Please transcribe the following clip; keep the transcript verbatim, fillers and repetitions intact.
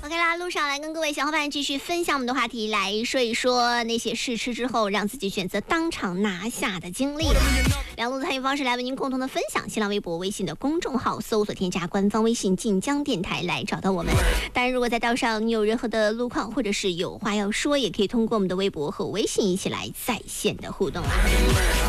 OK 啦，路上来跟各位小伙伴继续分享我们的话题，来说一说那些试吃之后让自己选择当场拿下的经历。两路参与方式来为您共同的分享，新浪微博、微信的公众号搜索添加官方微信晋江电台来找到我们。当然，如果在道上你有任何的路况或者是有话要说，也可以通过我们的微博和微信一起来在线的互动啦。